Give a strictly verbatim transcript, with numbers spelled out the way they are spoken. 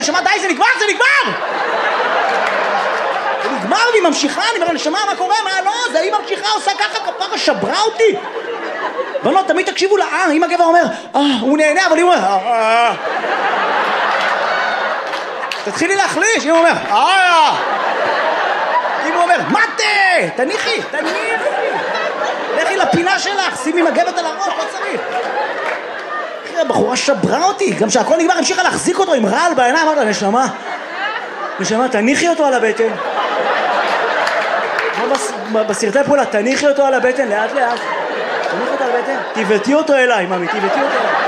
נשמה, די, זה נגמר, זה נגמר! זה נגמר, והיא ממשיכה, אני אומר, נשמה, מה קורה? מה לא? זה היא ממשיכה, עושה ככה, כפרה, שברה אותי. בנות, תמיד תקשיבו לה, אה, אם הגבר אומר, אה, הוא נהנה, אבל היא אומר, אה, אה. תתחילי להחליש, אם הוא אומר, אה, אם הוא אומר, מתה, תניחי, תניחי. לכי לפינה שלך, שימי מגבת על הראש, לא צריך. אחי, הבחורה שברה אותי, גם שהכל נגמר, המשיכה להחזיק אותו עם רעל בעיניים, אמרת לה, נשמה, נשמה, תניחי אותו על הבטן. בסרטי פעולה, תניחי אותו על הבטן, לאט לאט. תניחי אותו על הבטן, תיבטי אותו אליי, ממי, תיבטי אותו אליי.